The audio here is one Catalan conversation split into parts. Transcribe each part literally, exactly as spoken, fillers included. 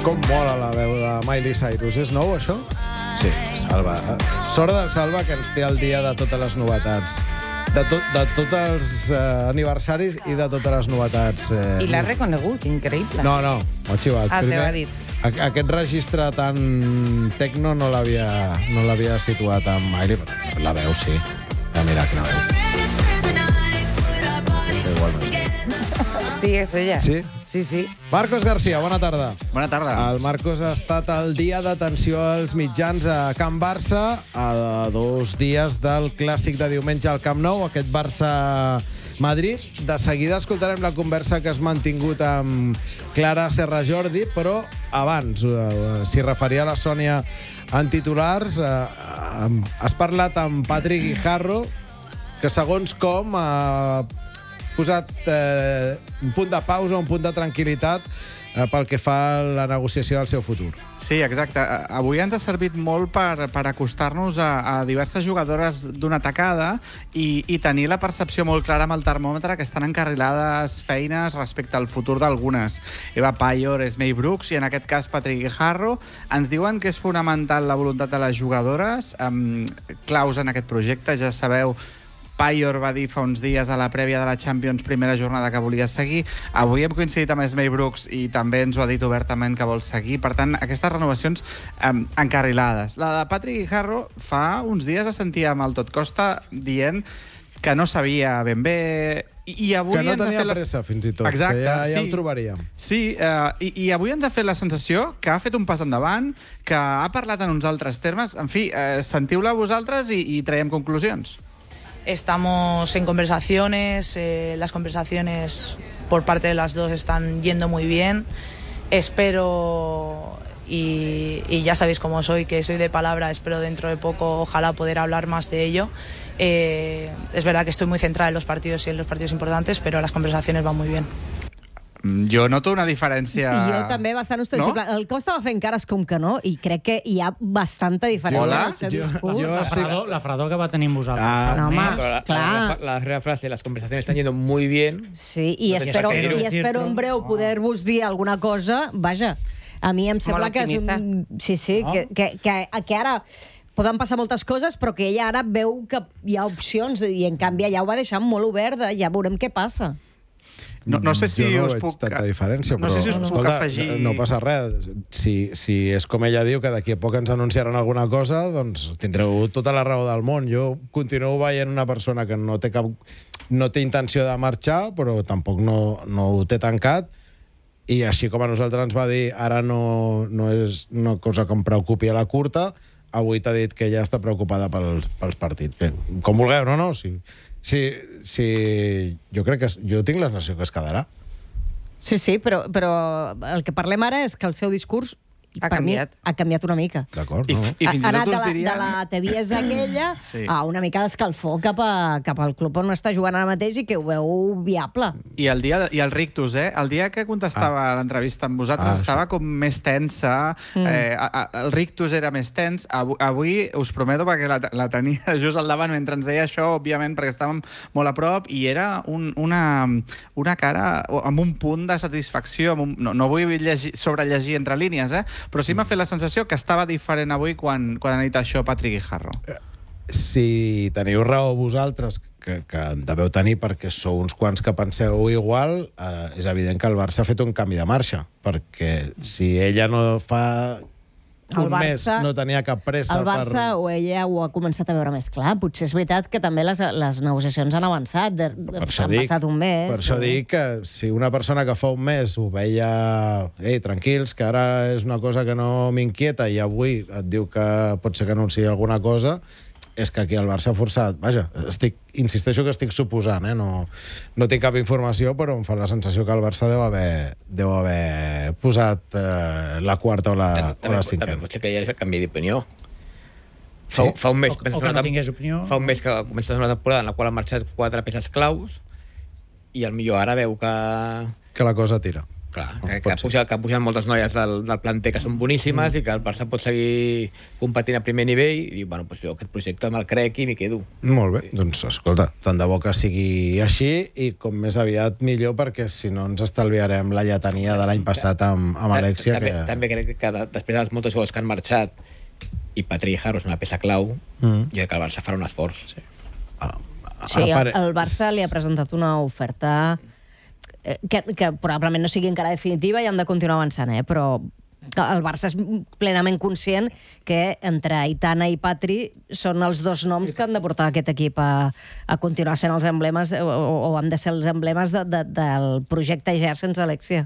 Com mola la veu de Miley Cyrus. És nou, això? Sí, Salva. Sort del Salva, que ens té al dia de totes les novetats. De, tot, de tots els eh, aniversaris i de totes les novetats. Eh. I l'ha reconegut, increïble. No, no, m'ho ha xivat. Ah, t'ho ha dit. Aquest registre tan tecno no l'havia no l'havia situat amb Miley, però la veu sí. Ja, mira, quina veu. Sí, és ella. Sí? Sí, sí. Marcos García, bona tarda. Bona tarda. El Marcos ha estat el dia d'atenció als mitjans a Can Barça, a dos dies del clàssic de diumenge al Camp Nou, aquest Barça-Madrid. De seguida escoltarem la conversa que has mantingut amb Clara Serra Jordi, però abans, eh, s'hi referia a la Sònia en titulars, eh, has parlat amb Patrick Guijarro, que segons com ha posat eh, un punt de pausa, un punt de tranquil·litat eh, pel que fa a la negociació del seu futur. Sí, exacte. Avui ens ha servit molt per, per acostar-nos a, a diverses jugadores d'una tacada i, i tenir la percepció molt clara amb el termòmetre que estan encarrilades feines respecte al futur d'algunes. Eva Payor, Esmei Brooks i en aquest cas Patrick Guijarro ens diuen que és fonamental la voluntat de les jugadores, amb claus en aquest projecte. Ja sabeu, Payor va dir fa uns dies a la prèvia de la Champions primera jornada que volia seguir. Avui hem coincidit amb Esmei Brooks i també ens ho ha dit obertament que vol seguir. Per tant, aquestes renovacions eh, encarrilades. La de Patrick Guijarro fa uns dies es sentia amb el Tot Costa dient que no sabia ben bé i, i avui que no ens tenia ha fet pressa, fins i tot. Exacte, que ja, ja sí. ho trobaríem. Sí, eh, i, i avui ens ha fet la sensació que ha fet un pas endavant, que ha parlat en uns altres termes. En fi, eh, sentiu-la vosaltres i, i traiem conclusions. Estamos en conversaciones, eh, las conversaciones por parte de las dos están yendo muy bien. Espero, y, y ya sabéis cómo soy, que soy de palabra, espero dentro de poco, ojalá poder hablar más de ello. Eh, es verdad que estoy muy centrada en los partidos y en los partidos importantes, pero las conversaciones van muy bien. Jo noto una diferència... I jo també bastant ostensible. No? El Costa va fent cares com que no, i crec que hi ha bastanta diferència. Hola? En el seu Jo- discurs. jo- La fredor, la fredor que va tenir amb vosaltres. Ah, No, home, Pero la, clar. la, la, la darrera frase, las conversaciones están yendo muy bien. Sí, i No tens espero, que dir-ho. i espero en breu poder-vos dir alguna cosa. Vaja, a mi em sembla Molt que és un... optimista. Sí, sí, No? que, que, que, que ara poden passar moltes coses, però que ella ara veu que hi ha opcions i, en canvi, ja ho va deixar molt obert. Ja veurem què passa. No, no sé si jo no us veig puc... tanta diferència, no però... sé si us puc escolta, afegir... no passa res. Si, si és com ella diu, que d'aquí a poc ens anunciaran alguna cosa, doncs tindreu tota la raó del món. Jo continuo veient una persona que no té cap... no té intenció de marxar, però tampoc no, no ho té tancat, i així com a nosaltres ens va dir ara no, no és una cosa que em preocupi a la curta, avui t'ha dit que ella està preocupada pels, pels partits. Bé, com vulgueu, no, no, si... Sí, sí, jo crec que... Jo tinc la sensació que es quedarà. Sí, sí, però, però el que parlem ara és que el seu discurs Ha per mi, canviat. ha canviat una mica. D'acord, I, no? i fins ha i anat tot de us la, diria... de la tebiesa aquella Sí. a una mica d'escalfor cap, a, cap al club on està jugant ara mateix i que ho veu viable. I el, dia, I el rictus, eh? El dia que contestava ah. l'entrevista amb vosaltres Ah, estava com més tensa, mm. eh, a, a, el rictus era més tens. Avui, avui us prometo, perquè la, la tenia just al davant mentre ens deia això, òbviament, perquè estàvem molt a prop, i era un, una, una cara amb un punt de satisfacció. Amb un, no, no vull llegir, sobrellegir entre línies, eh? Però sí m'ha fet la sensació que estava diferent avui quan, quan ha dit això Patrick Guijarro. Si teniu raó vosaltres, que, que en deveu tenir perquè sou uns quants que penseu igual, eh, és evident que el Barça ha fet un canvi de marxa, perquè si ella no fa El un mes Barça- no tenia cap pressa El Barça per... o ella ho ha començat a veure més clar. Potser és veritat que també les, les negociacions han avançat. De, Per això han dic, passat un mes. per això dic que si una persona que fa un mes ho veia ei, tranquils, que ara és una cosa que no m'inquieta i avui et diu que pot ser que anunciï alguna cosa, és que aquí el Barça ha forçat. Vaja, estic, insisteixo que estic suposant, eh? no, no tinc cap informació, però em fa la sensació que el Barça deu haver, deu haver posat eh, la quarta o la, o la També cinquena. pot ser que ella canviï d'opinió. Fa, Sí? fa un mes, O- o que no tingués opinió. Fa un mes que comença una temporada en la qual han marxat quatre peces claus i el millor ara veu que... Que la cosa tira. Clar, que, que, puja, que pugen moltes noies del, del planter que són boníssimes mm. i que el Barça pot seguir competint a primer nivell i dir, bueno, pues jo aquest projecte me'l crec i m'hi quedo. Molt bé, doncs escolta, tant de bo que sigui així i com més aviat millor, perquè si no ens estalviarem la lletania de l'any passat amb, amb Alexia. També, que... també crec que de, després dels molts jugadors que han marxat i Patri i Haro és una peça clau, mm. jo crec que el Barça farà un esforç. Sí, ah, sí el, el Barça li ha presentat una oferta Que, que probablement no sigui encara definitiva i han de continuar avançant, eh? Però el Barça és plenament conscient que entre Aitana i Patri són els dos noms que han de portar aquest equip a, a continuar sent els emblemes o, o han de ser els emblemes de, de, del projecte Ger sense Alexia.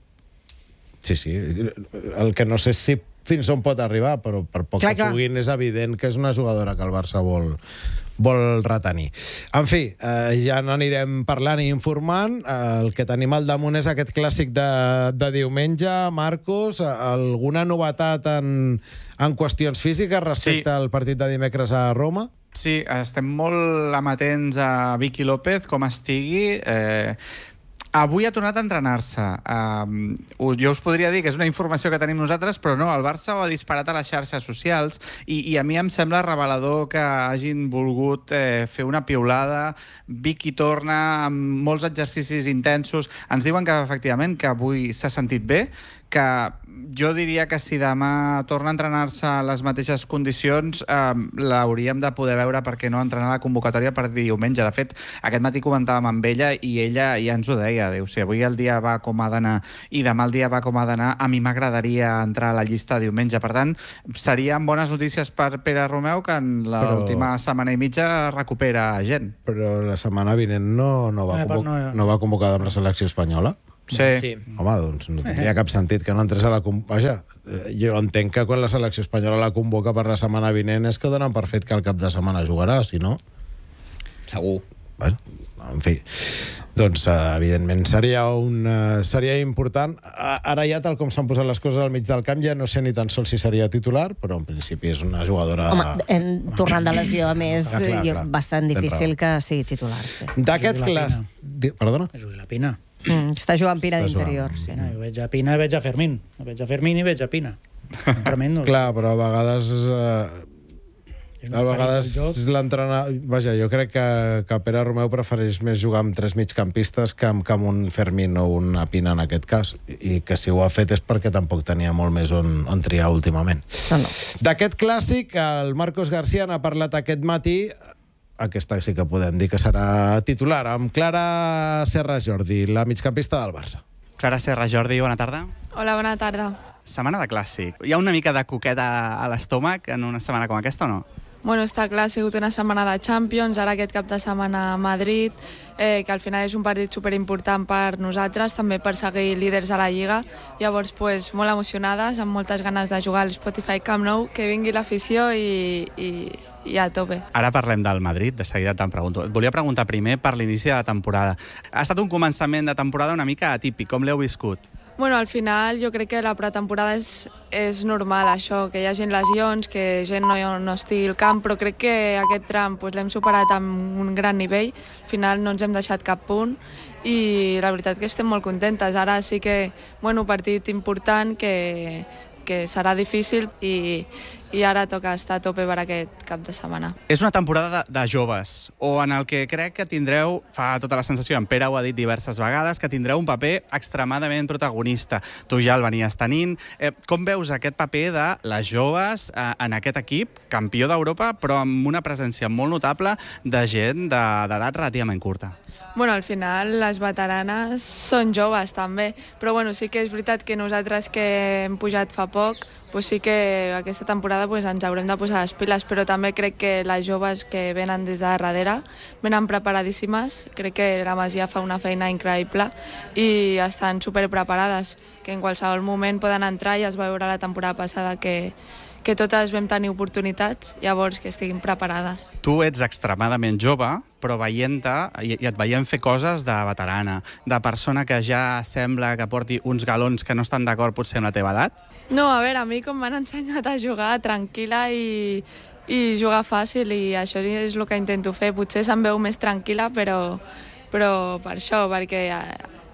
Sí, sí. El que no sé si fins on pot arribar, però per poc clar, que clar. puguin és evident que és una jugadora que el Barça vol, vol retenir. En fi, eh, ja n'anirem parlant i informant. Eh, el que tenim al damunt és aquest clàssic de, de diumenge. Marcos, alguna novetat en, en qüestions físiques respecte sí. al partit de dimecres a Roma? Sí, estem molt amatents a Vicky López, com estigui. Eh, Avui ha tornat a entrenar-se. Um, jo us podria dir que és una informació que tenim nosaltres, però no, el Barça ho ha disparat a les xarxes socials i, i a mi em sembla revelador que hagin volgut eh, fer una piulada. Vicky torna amb molts exercicis intensos. Ens diuen que, efectivament, que avui s'ha sentit bé, que jo diria que si demà torna a entrenar-se a les mateixes condicions eh, l'hauríem de poder veure perquè no entrenar la convocatòria per diumenge. De fet, aquest matí comentàvem amb ella i ella ja ens ho deia. Diu, si avui el dia va com ha d'anar i demà el dia va com ha d'anar, a mi m'agradaria entrar a la llista de diumenge. Per tant, serien bones notícies per Pere Romeu, que en l'última però... setmana i mitja recupera gent. Però la setmana vinent no, no, va, convoc... no, no va convocada amb la selecció espanyola? Sí. sí. Home, doncs no tindria cap sentit que no entrés a la... Vaja, jo entenc que quan la selecció espanyola la convoca per la setmana vinent és que donen per fet que el cap de setmana jugarà, si no... Segur. Bueno, en fi, doncs evidentment seria, un, seria important. Ara ja, tal com s'han posat les coses al mig del camp, ja no sé ni tan sols si seria titular, però en principi és una jugadora... Home, en, tornant de lesió, a més, ah, clar, jo, clar. bastant difícil que sigui titular. Sí. D'aquest clas... Perdona? És la Pina. Mm, està jugant Pina d'interior, sí. No, jo veig a Pina i veig a Fermín. Jo veig a Fermín i veig a Pina. Tremendo. Clar, però a vegades... Eh, a vegades l'entrenador... Vaja, jo crec que, que Pere Romeu prefereix més jugar amb tres migcampistes que amb, que amb un Fermín o una Pina en aquest cas. I que si ho ha fet és perquè tampoc tenia molt més on, on triar últimament. No, no. D'aquest clàssic, el Marcos García n'ha parlat aquest matí. Aquesta sí que podem dir que serà titular, amb Clara Serra Jordi, la migcampista del Barça. Clara Serra Jordi, bona tarda. Hola, bona tarda. Setmana de clàssic. Hi ha una mica de coqueta a l'estómac en una setmana com aquesta o no? Bueno, està clar, ha sigut una setmana de Champions, ara aquest cap de setmana a Madrid, eh, que al final és un partit superimportant per nosaltres, també per seguir líders a la Lliga. Llavors, pues, molt emocionades, amb moltes ganes de jugar al Spotify Camp Nou, que vingui l'afició i, i, i a tope. Ara parlem del Madrid, de seguida te'n pregunto. Et volia preguntar primer per l'inici de la temporada. Ha estat un començament de temporada una mica atípic, com l'heu viscut? Bueno, al final jo crec que la pretemporada és, és normal això, que hi hagi lesions, que gent no, no estigui al camp, però crec que aquest tram pues, l'hem superat amb un gran nivell. Al final no ens hem deixat cap punt i la veritat que estem molt contentes. Ara sí que, bueno, partit important que, que serà difícil i, i ara toca estar a tope per aquest cap de setmana. És una temporada de, de joves, o en el que crec que tindreu, fa tota la sensació, en Pere ho ha dit diverses vegades, que tindreu un paper extremadament protagonista. Tu ja el venies tenint. Eh, com veus aquest paper de les joves eh, en aquest equip, campió d'Europa, però amb una presència molt notable de gent d'edat relativament curta? Bueno, al final les veteranes són joves també, però bueno, sí que és veritat que nosaltres que hem pujat fa poc, pues sí que aquesta temporada pues, ens haurem de posar les piles, però també crec que les joves que venen des de darrere venen preparadíssimes. Crec que la Masia fa una feina increïble i estan superpreparades, que en qualsevol moment poden entrar, i es va veure la temporada passada que que totes vam tenir oportunitats, llavors que estiguin preparades. Tu ets extremadament jove, però veient-te, i et veiem fer coses de veterana, de persona que ja sembla que porti uns galons que no estan d'acord potser amb la teva edat? No, a veure, a mi com m'han ensenyat a jugar tranquil·la i, i jugar fàcil, i això és el que intento fer. Potser se'm veu més tranquil·la, però, però per això, perquè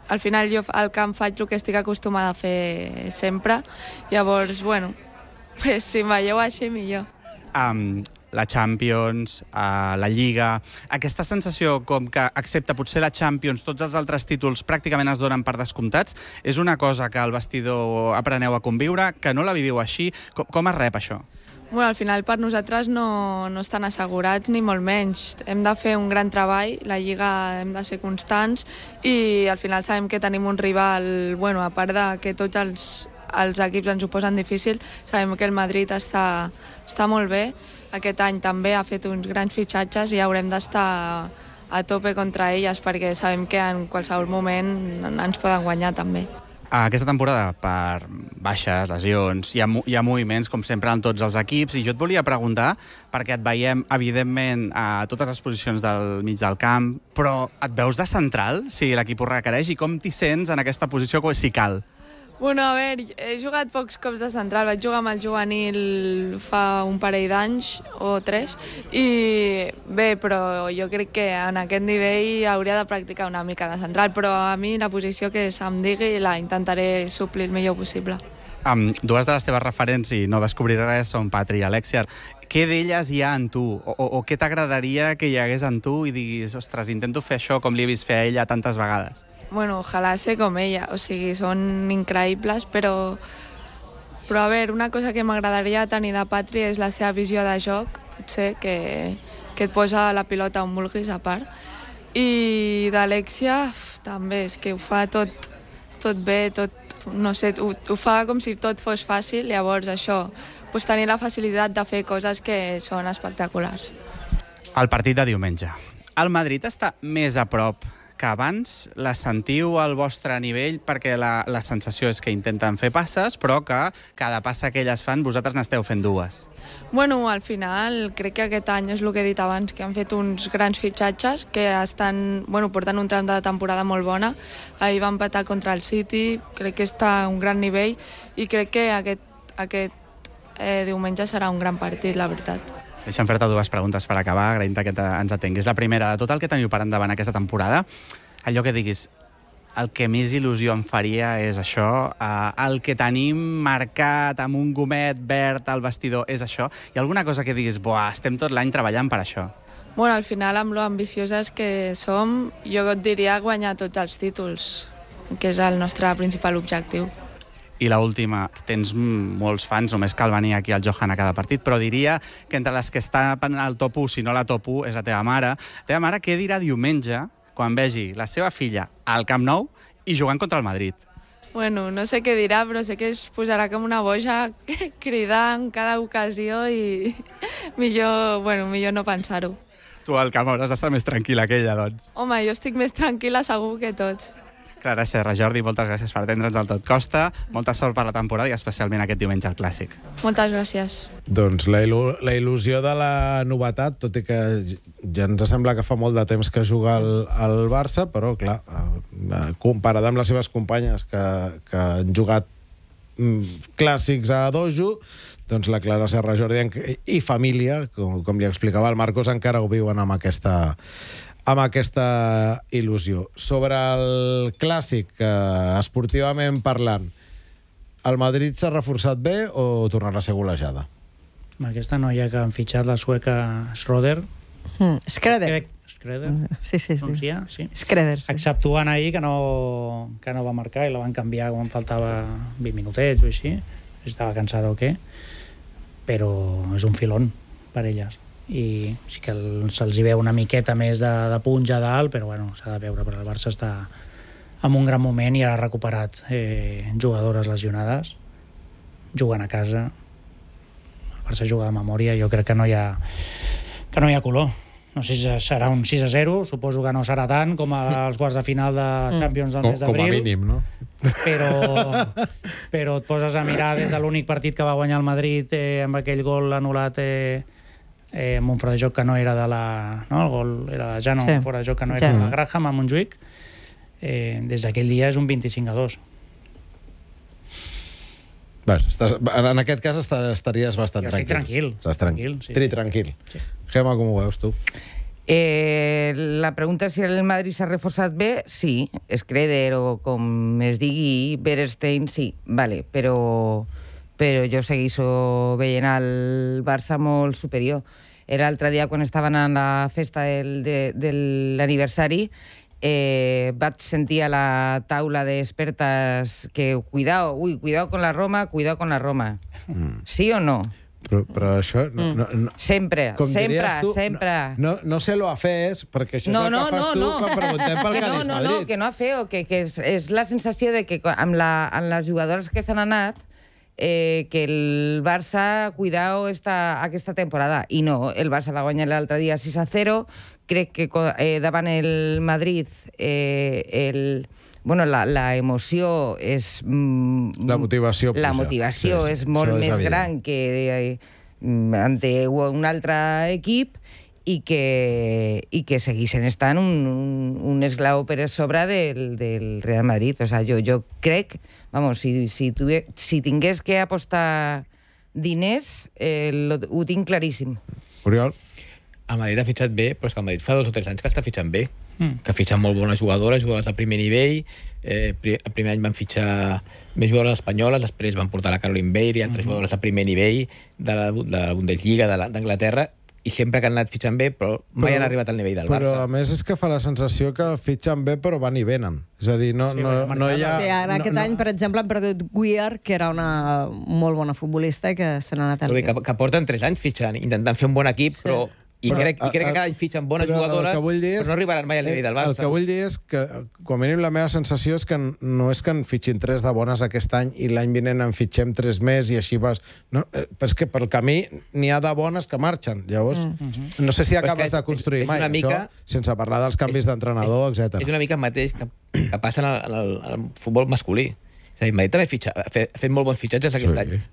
al final jo al camp faig el que estic acostumada a fer sempre, llavors, bueno, pues, si em veieu així, millor. Um, la Champions, uh, la Lliga... Aquesta sensació com que, excepte potser la Champions, tots els altres títols pràcticament es donen per descomptats, és una cosa que al vestidor apreneu a conviure, que no la viviu així. Com, com es rep això? Bueno, al final per nosaltres no, no estan assegurats ni molt menys. Hem de fer un gran treball, la Lliga hem de ser constants i al final sabem que tenim un rival, bueno, a part de que tots els, els equips ens ho posen difícil, sabem que el Madrid està, està molt bé. Aquest any també ha fet uns grans fitxatges i haurem d'estar a tope contra elles perquè sabem que en qualsevol moment ens poden guanyar també. Aquesta temporada, per baixes, lesions, hi ha, hi ha moviments, com sempre, en tots els equips, i jo et volia preguntar, perquè et veiem, evidentment, a totes les posicions del mig del camp, però et veus de central, si l'equip ho requereix, i com t'hi sents en aquesta posició, si cal? Bueno, a veure, he jugat pocs cops de central, vaig jugar amb el juvenil fa un parell d'anys o tres i bé, però jo crec que en aquest nivell hauria de practicar una mica de central, però a mi la posició que se'm digui la intentaré suplir el millor possible. Um, dues de les teves referents, i no descobriré res, són Patri i Alexia. Què d'elles hi ha en tu? O, o, o què t'agradaria que hi hagués en tu i diguis, ostres, intento fer això com li he vist fer a ella tantes vegades? Bueno, ojalà ser com ella, o sigui, són increïbles, però, però a veure, una cosa que m'agradaria tenir de Patri és la seva visió de joc, potser, que, que et posa la pilota on vulguis a part. I d'Alexia, també, és que ho fa tot, tot bé, tot, no sé, ho, ho fa com si tot fos fàcil, llavors això, pues, tenir la facilitat de fer coses que són espectaculars. El partit de diumenge. El Madrid està més a prop que abans, la sentiu al vostre nivell, perquè la, la sensació és que intenten fer passes, però que cada passa que elles fan, vosaltres n'esteu fent dues. Bueno, al final, crec que aquest any és el que he dit abans, que han fet uns grans fitxatges que estan, bueno, portant un tram de temporada molt bona. Ahir van empatar contra el City, crec que està a un gran nivell i crec que aquest, aquest eh, diumenge serà un gran partit, la veritat. Deixa'm fer-te dues preguntes per acabar, agraint-te que ens atenguis. La primera, de tot el que teniu per endavant aquesta temporada, allò que diguis, el que més il·lusió em faria és això, eh, el que tenim marcat amb un gomet verd al vestidor és això, i alguna cosa que diguis, buah, estem tot l'any treballant per això? Bueno, al final, amb lo ambicioses que som, jo et diria guanyar tots els títols, que és el nostre principal objectiu. I l'última, tens molts fans, només cal venir aquí al Johan a cada partit, però diria que entre les que està al top u, si no la top u, és la teva mare. La teva mare què dirà diumenge quan vegi la seva filla al Camp Nou i jugant contra el Madrid? Bueno, no sé què dirà, però sé que es posarà com una boja cridant cada ocasió i millor, bueno, millor no pensar-ho. Tu al Camp hauràs d'estar més tranquil·la que ella, doncs. Home, jo estic més tranquil·la segur que tots. Clara Serra, Jordi, moltes gràcies per atendre'ns del Tot Costa. Molta sort per la temporada i especialment aquest diumenge al Clàssic. Moltes gràcies. Doncs la, il·lu la il·lusió de la novetat, tot i que ja ens sembla que fa molt de temps que juga el, el Barça, però, clar, comparada amb les seves companyes que, que han jugat mm, clàssics a dojo, doncs la Clara Serra, Jordi i família, com, com li explicava el Marcos, encara ho viuen amb aquesta... amb aquesta il·lusió. Sobre el Clàssic, eh, esportivament parlant, el Madrid s'ha reforçat bé o tornarà a ser golejada? Aquesta noia que han fitxat, la sueca Schroeder... Mm, Schroeder. Crec, Schroeder. Sí, sí, sí. Com si ha? Sí. Schroeder. Sí. Exceptuant ahir, que no, que no va marcar i la van canviar quan faltava vint minutets o així. Estava cansada o què. Però és un filón per elles. I sí que se'ls hi veu una miqueta més de, de punja dalt, però bueno, s'ha de veure, però el Barça està en un gran moment i ha recuperat eh, jugadores lesionades, juguen a casa, el Barça juga de memòria, jo crec que no hi ha, que no hi ha color. No sé si serà un sis a zero, suposo que no serà tant com als quarts de final de Champions del mes d'abril. Com a mínim, no? Però, però et poses a mirar des de l'únic partit que va guanyar el Madrid eh, amb aquell gol anul·lat eh, eh, amb un fora de joc que no era de la... No? El gol era de Jano, sí. Un fora de joc que no era sí. de la Graham, a Montjuïc. Eh, des d'aquell dia és un vint-i-cinc a dos. Bé, estàs, en aquest cas estaries bastant jo tranquil. tranquil. Estàs tranquil. tranquil sí. Tri tranquil. Sí. Gemma, com ho veus tu? Eh, la pregunta és si el Madrid s'ha reforçat bé. Sí, Schreder o com es digui, Berestein, sí, vale, però, però jo segueixo veient el Barça molt superior. Era l'altre dia quan estaven a la festa del, de, de l'aniversari, eh, vaig sentir a la taula d'expertes que cuidao, ui, cuidao con la Roma, cuidao con la Roma. Mm. Sí o no? Però, però això... No, no, no, sempre, sempre, tu, sempre. No, no, no sé lo afés, perquè això no, és el no, que fas no, tu no. quan preguntem pel que no, Cádiz no, Madrid. No, que no afeo, que, que és, és la sensació de que amb, la, amb les jugadores que s'han anat, eh, que el Barça, cuidao, esta, aquesta temporada. I no, el Barça va guanyar l'altre dia sis a zero, crec que eh, davant el Madrid eh, el... Bueno, la, la emoció és... Mm, la motivació. La puja. motivació sí, sí, és molt és més evident. gran que eh, ante un altre equip i que, i que segueixen estant un, un, un esglau per sobre del, del Real Madrid. O sea, jo, jo crec, vamos, si, si, tuve, si tingués que apostar diners, eh, lo, ho tinc claríssim. Oriol? El Madrid ha fitxat bé, però és que el Madrid fa dos o tres anys que està fitxant bé. Mm. Que fitxen molt bones jugadores, jugadores de primer nivell. Eh, el primer any van fitxar més jugadores espanyoles, després van portar la Caroline Beir i altres mm-hmm. jugadores de primer nivell de la, de la Bundesliga, d'Anglaterra, i sempre que han anat fitxant bé, però mai però, han arribat al nivell del però, Barça. Però a més és que fa la sensació que fitxen bé però van i venen. És a dir, no, Sí, no, no hi ha... Sí, ara no, aquest no, any, per exemple, han perdut Guiar, que era una molt bona futbolista i que se n'ha anat al Que, que porten tres anys fitxant, intentant fer un bon equip, sí. però... I, però, crec, I crec que cada any fitxen bones jugadores, és, però no arribaran mai al nivell del Barça. El que vull dir és que, com a mínim, la meva sensació és que no és que en fitxin tres de bones aquest any i l'any vinent en fitxem tres més i així vas... No, però és que pel camí n'hi ha de bones que marxen. Llavors, mm-hmm. no sé si acabes de construir és, és mai mica, això, sense parlar dels canvis d'entrenador, etcètera. És una mica el mateix que, que passa en el, en, el, en el futbol masculí. És a dir, Madrid també fitxa, ha fet, ha fet molt bons fitxatges aquest Sí. any.